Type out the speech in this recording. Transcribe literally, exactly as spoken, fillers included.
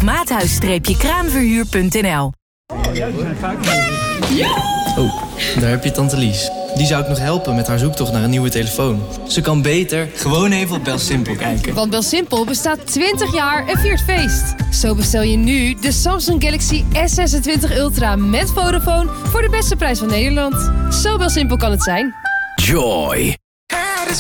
maathuis-kraanverhuur punt n l. Oh, daar heb je tante Lies. Die zou ik nog helpen met haar zoektocht naar een nieuwe telefoon. Ze kan beter gewoon even op BelSimpel kijken. Want BelSimpel bestaat twintig jaar en viert feest. Zo bestel je nu de Samsung Galaxy S zesentwintig Ultra met Vodafone voor de beste prijs van Nederland. Zo BelSimpel kan het zijn. Joy.